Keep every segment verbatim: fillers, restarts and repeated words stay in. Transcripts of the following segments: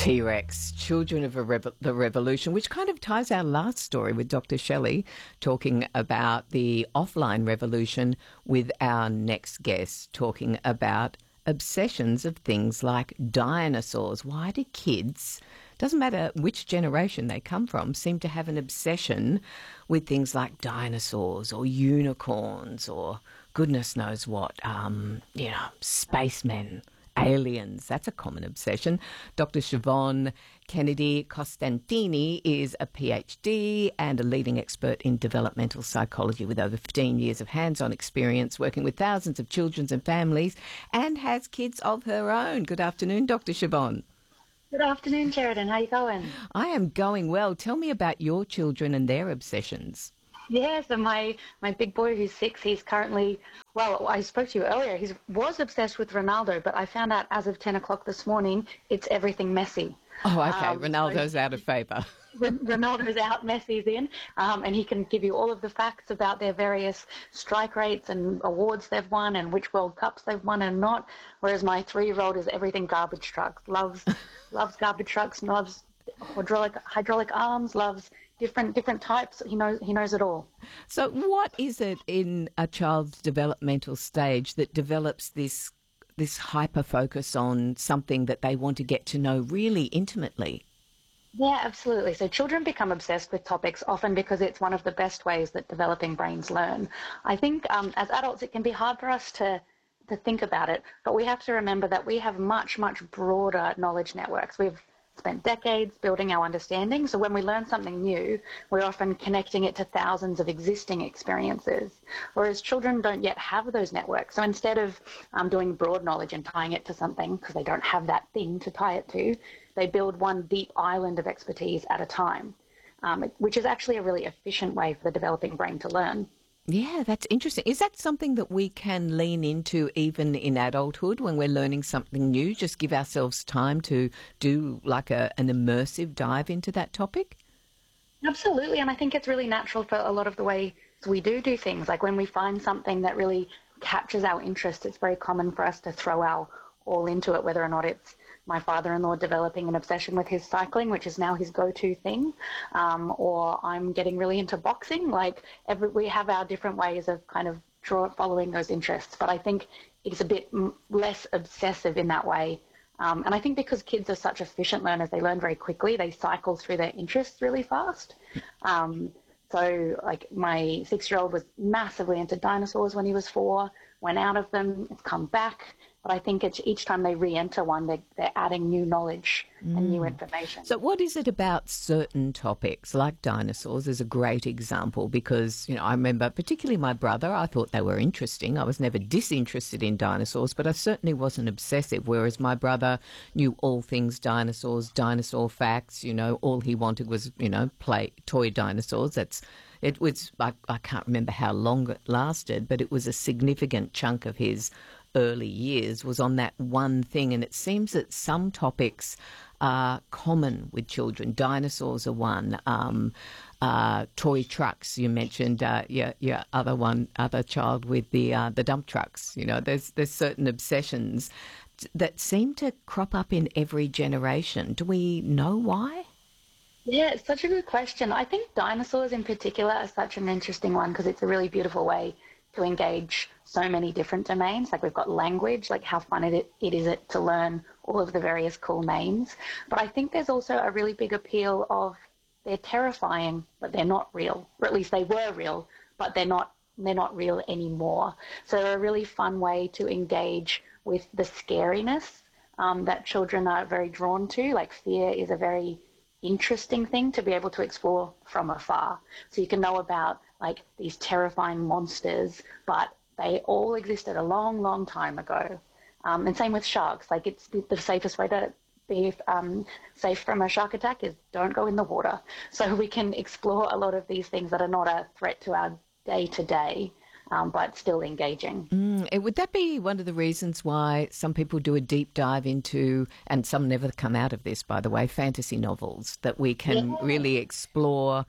T-Rex, Children of a Revo- the Revolution, which kind of ties our last story with Doctor Shelley talking about the offline revolution, with our next guest talking about obsessions of things like dinosaurs. Why do kids, doesn't matter which generation they come from, seem to have an obsession with things like dinosaurs or unicorns or goodness knows what, um, you know, spacemen, aliens? That's a common obsession. Doctor Siobhan Kennedy Costantini is a PhD and a leading expert in developmental psychology with over fifteen years of hands-on experience working with thousands of children and families, and has kids of her own. Good afternoon, Doctor Siobhan. Good afternoon, Sheridan. How you going? I am going well. Tell me about your children and their obsessions. Yeah, so my, my big boy who's six, he's currently, well, I spoke to you earlier, he was obsessed with Ronaldo, but I found out as of ten o'clock this morning, it's everything Messi. Oh, okay. Um, Ronaldo's so out of favour. Ronaldo's out, Messi's in, um, and he can give you all of the facts about their various strike rates and awards they've won and which World Cups they've won and not, whereas my three-year-old is everything garbage trucks, loves loves garbage trucks, loves hydraulic hydraulic arms, loves different different types. He knows he knows it all. So what is it in a child's developmental stage that develops this this hyper focus on something that they want to get to know really intimately? Yeah, absolutely. So children become obsessed with topics often because it's one of the best ways that developing brains learn. I think um, as adults it can be hard for us to to think about it, but we have to remember that we have much, much broader knowledge networks. We've spent decades building our understanding, so when we learn something new, we're often connecting it to thousands of existing experiences, whereas children don't yet have those networks. So instead of um, doing broad knowledge and tying it to something, because they don't have that thing to tie it to, they build one deep island of expertise at a time, um, which is actually a really efficient way for the developing brain to learn. Yeah, that's interesting. Is that something that we can lean into even in adulthood when we're learning something new? Just give ourselves time to do like a, an immersive dive into that topic? Absolutely, and I think it's really natural for a lot of the ways we do do things. Like when we find something that really captures our interest, it's very common for us to throw our all into it, whether or not it's my father-in-law developing an obsession with his cycling, which is now his go-to thing, um, or I'm getting really into boxing. Like every, we have our different ways of kind of draw, following those interests, but I think it's a bit m- less obsessive in that way. Um, and I think because kids are such efficient learners, they learn very quickly, they cycle through their interests really fast. Um, so like my six-year-old was massively into dinosaurs when he was four, went out of them, it's come back. But I think it's each time they re-enter one, they're, they're adding new knowledge mm. and new information. So what is it about certain topics, like dinosaurs is a great example, because, you know, I remember particularly my brother, I thought they were interesting. I was never disinterested in dinosaurs, but I certainly wasn't obsessive, whereas my brother knew all things dinosaurs, dinosaur facts, you know, all he wanted was, you know, play toy dinosaurs. That's It was, I, I can't remember how long it lasted, but it was a significant chunk of his early years was on that one thing. And it seems that some topics are common with children. Dinosaurs are one. Um, uh, toy trucks, you mentioned uh, your, your other one, other child with the uh, the dump trucks. You know, there's there's certain obsessions that seem to crop up in every generation. Do we know why? Yeah, it's such a good question. I think dinosaurs in particular are such an interesting one because it's a really beautiful way to engage so many different domains. Like we've got language, like how fun it, it is it to learn all of the various cool names. But I think there's also a really big appeal of they're terrifying, but they're not real. Or at least they were real, but they're not they're not real anymore. So they're a really fun way to engage with the scariness um, that children are very drawn to. Like fear is a very interesting thing to be able to explore from afar. So you can know about like these terrifying monsters, but they all existed a long, long time ago. Um, and same with sharks. Like it's the, the safest way to be um, safe from a shark attack is don't go in the water. So we can explore a lot of these things that are not a threat to our day-to-day, um, but still engaging. Mm, it, would that be one of the reasons why some people do a deep dive into, and some never come out of this, by the way, fantasy novels, that we can Yeah. really explore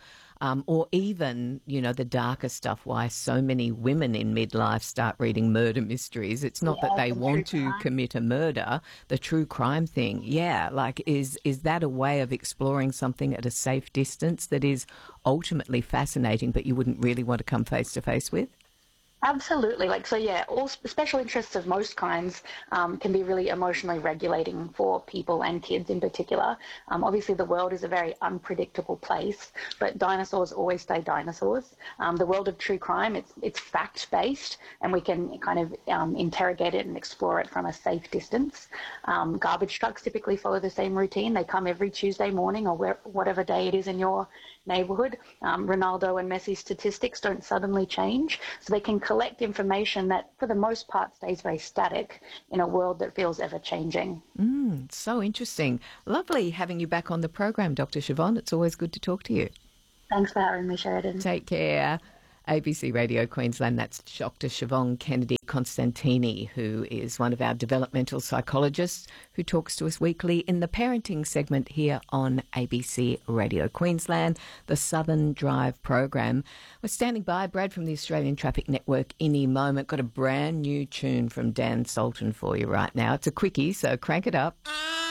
Um, or even, you know, the darker stuff, why so many women in midlife start reading murder mysteries. It's not Yeah, that they the want true to crime. commit a murder, the true crime thing. Yeah, like is is that a way of exploring something at a safe distance that is ultimately fascinating but you wouldn't really want to come face to face with? Absolutely. Like, so yeah, all sp- special interests of most kinds um, can be really emotionally regulating for people and kids in particular. Um, obviously, the world is a very unpredictable place, but dinosaurs always stay dinosaurs. Um, the world of true crime, it's, it's fact-based, and we can kind of um, interrogate it and explore it from a safe distance. Um, garbage trucks typically follow the same routine. They come every Tuesday morning or where, whatever day it is in your neighborhood. Um, Ronaldo and Messi statistics don't suddenly change, so they can collect information that, for the most part, stays very static in a world that feels ever changing. Mm, so interesting. Lovely having you back on the program, Doctor Siobhan. It's always good to talk to you. Thanks for having me, Sheridan. Take care. A B C Radio Queensland, that's Doctor Siobhan Kennedy Constantini, who is one of our developmental psychologists who talks to us weekly in the parenting segment here on A B C Radio Queensland, the Southern Drive program. We're standing by, Brad from the Australian Traffic Network, any moment. Got a brand new tune from Dan Sultan for you right now. It's a quickie, so crank it up.